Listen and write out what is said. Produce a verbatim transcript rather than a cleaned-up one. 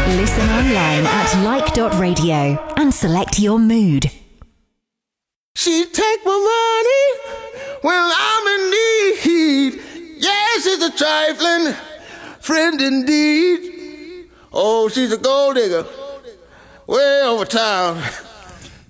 Listen online at like dot radio and select your mood. She take my money when I'm in need. Yes, she's a trifling friend indeed. Oh, she's a gold digger way over town.